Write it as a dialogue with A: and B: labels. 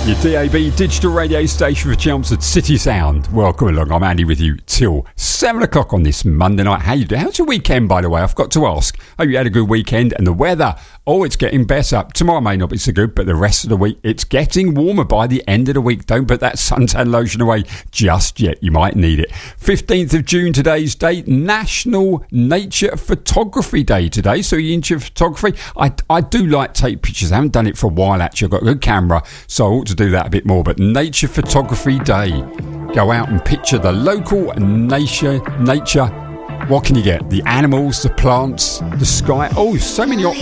A: Your DAB digital radio station for Chelmsford City Sound. Welcome along. I'm Andy with you till 7 o'clock on this Monday night. How you doing? How's your weekend, by the way? I've got to ask. Hope you had a good weekend. And the weather, it's getting better. Tomorrow may not be so good, but the rest of the week, it's getting warmer by the end of the week. Don't put that suntan lotion away just yet. You might need it. 15th of June, today's date. National Nature Photography Day today. So you're into photography? I do like to take pictures. I haven't done it for a while, actually. I've got a good camera, so I ought to do that a bit more. But Nature Photography Day. Go out and picture the local nature. What can you get? The animals, the plants, the sky. Oh, so many options.